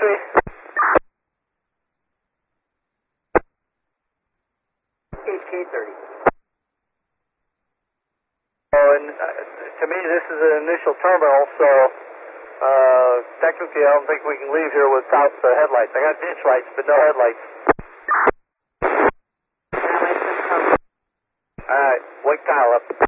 entry. HK30. Oh, and to me, this is an initial terminal, so technically I don't think we can leave here without the headlights. I got ditch lights, but no headlights. All right, wake dial up.